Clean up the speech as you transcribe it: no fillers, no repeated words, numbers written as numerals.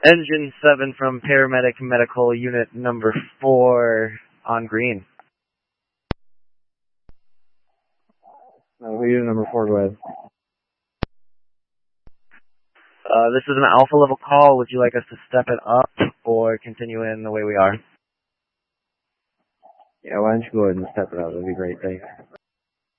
Engine 7 from Paramedic Medical Unit number 4 on green. Unit number 4, go ahead. This is an alpha level call. Would you like us to step it up or continue in the way we are? Yeah, why don't you go ahead and step it up? That'd be great, thanks.